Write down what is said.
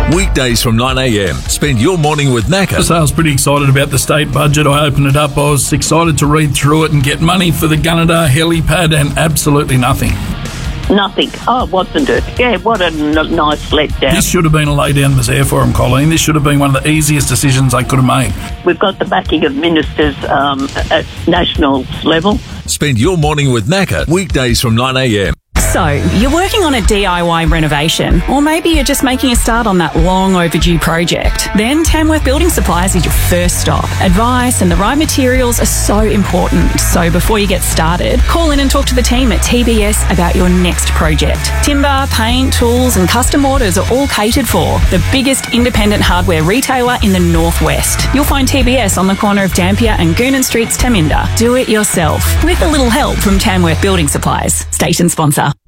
Weekdays from 9am. Spend your morning with Naka. So I was pretty excited about the state budget. I opened it up. I was excited to read through it and get money for the Gunnedah helipad, and absolutely nothing. Nothing. Oh, wasn't it? Yeah, what a nice letdown. This should have been a lay-down misere for him, Colleen. This should have been one of the easiest decisions they could have made. We've got the backing of ministers at national level. Spend your morning with Naka. Weekdays from 9am. So, you're working on a DIY renovation, or maybe you're just making a start on that long overdue project. Then Tamworth Building Supplies is your first stop. Advice and the right materials are so important. So before you get started, call in and talk to the team at TBS about your next project. Timber, paint, tools and custom orders are all catered for. The biggest independent hardware retailer in the Northwest. You'll find TBS on the corner of Dampier and Goonan Streets, Taminda. Do it yourself, with a little help from Tamworth Building Supplies, station sponsor.